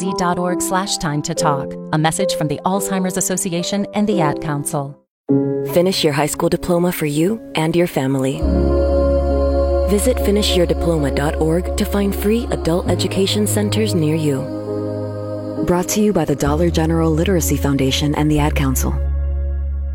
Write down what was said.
xyz.org/time to talk. A message from the Alzheimer's Association and the Ad Council. Finish your high school diploma for you and your family. Visit finishyourdiploma.org to find free adult education centers near you. Brought to you by the Dollar General Literacy Foundation and the Ad Council.